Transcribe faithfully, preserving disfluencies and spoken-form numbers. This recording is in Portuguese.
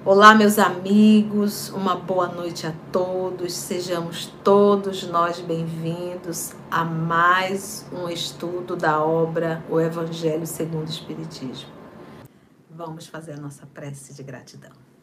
Olá, meus amigos, uma boa noite a todos, sejamos todos nós bem-vindos a mais um estudo da obra O Evangelho segundo o Espiritismo. Vamos fazer a nossa prece de gratidão.